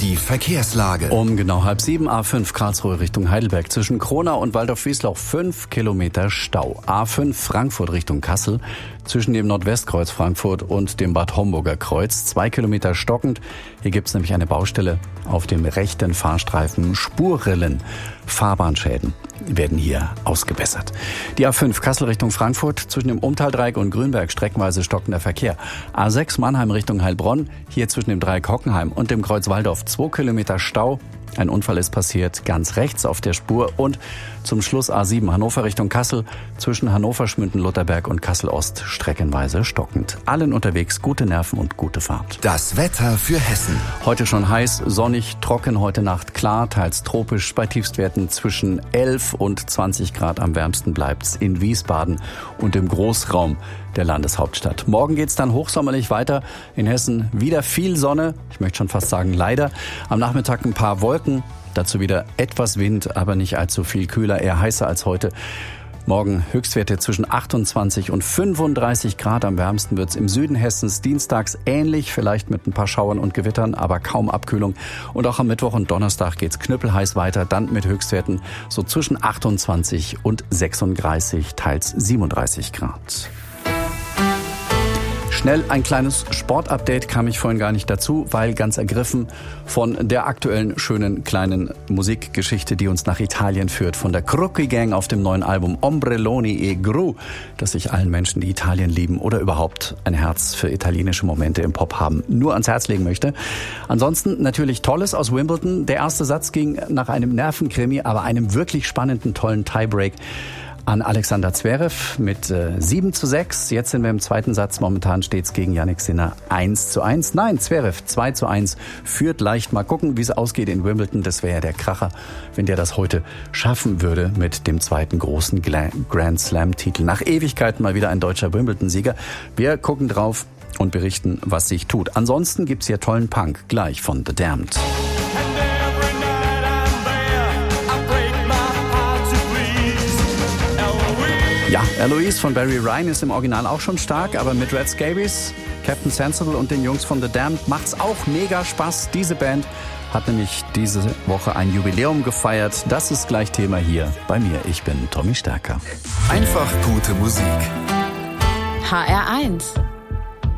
Die Verkehrslage. Um genau 6:30 A5 Karlsruhe Richtung Heidelberg. Zwischen Kronau und Waldorf-Wiesloch 5 Kilometer Stau. A5 Frankfurt Richtung Kassel. Zwischen dem Nordwestkreuz Frankfurt und dem Bad Homburger Kreuz 2 Kilometer stockend. Hier gibt es nämlich eine Baustelle auf dem rechten Fahrstreifen. Spurrillen, Fahrbahnschäden werden hier ausgebessert. Die A5 Kassel Richtung Frankfurt. Zwischen dem Umtaldreieck und Grünberg streckenweise stockender Verkehr. A6 Mannheim Richtung Heilbronn. Hier zwischen dem Dreieck Hockenheim und dem Kreuz Waldorf 2 Kilometer Stau. Ein Unfall ist passiert ganz rechts auf der Spur. Und zum Schluss A7 Hannover Richtung Kassel. Zwischen Hannover, Schmünden, Lutherberg und Kassel-Ost streckenweise stockend. Allen unterwegs gute Nerven und gute Fahrt. Das Wetter für Hessen. Heute schon heiß, sonnig, trocken, heute Nacht klar, teils tropisch. Bei Tiefstwerten zwischen 11 und 20 Grad. Am wärmsten bleibt's in Wiesbaden und im Großraum der Landeshauptstadt. Morgen geht's dann hochsommerlich weiter. In Hessen wieder viel Sonne. Ich möchte schon fast sagen leider. Am Nachmittag ein paar Wolken. Dazu wieder etwas Wind, aber nicht allzu viel kühler, eher heißer als heute. Morgen Höchstwerte zwischen 28 und 35 Grad. Am wärmsten wird's im Süden Hessens. Dienstags ähnlich, vielleicht mit ein paar Schauern und Gewittern, aber kaum Abkühlung. Und auch am Mittwoch und Donnerstag geht's knüppelheiß weiter. Dann mit Höchstwerten so zwischen 28 und 36, teils 37 Grad. Schnell ein kleines Sportupdate, kam ich vorhin gar nicht dazu, weil ganz ergriffen von der aktuellen schönen kleinen Musikgeschichte, die uns nach Italien führt, von der Crocchi Gang auf dem neuen Album Ombrelloni e Gru, das sich allen Menschen, die Italien lieben oder überhaupt ein Herz für italienische Momente im Pop haben, nur ans Herz legen möchte. Ansonsten natürlich Tolles aus Wimbledon. Der erste Satz ging nach einem Nervenkrimi, aber einem wirklich spannenden, tollen Tiebreak an Alexander Zverev mit 7:6. Jetzt sind wir im zweiten Satz. Momentan steht es gegen Jannik Sinner 1:1. Nein, Zverev 2:1 führt leicht. Mal gucken, wie es ausgeht in Wimbledon. Das wäre ja der Kracher, wenn der das heute schaffen würde mit dem zweiten großen Grand Slam-Titel. Nach Ewigkeiten mal wieder ein deutscher Wimbledon-Sieger. Wir gucken drauf und berichten, was sich tut. Ansonsten gibt's hier tollen Punk gleich von The Damned. Ja, Eloise von Barry Ryan ist im Original auch schon stark, aber mit Red Scabies, Captain Sensible und den Jungs von The Damned macht's auch mega Spaß. Diese Band hat nämlich diese Woche ein Jubiläum gefeiert. Das ist gleich Thema hier bei mir. Ich bin Tommy Stärker. Einfach gute Musik. HR1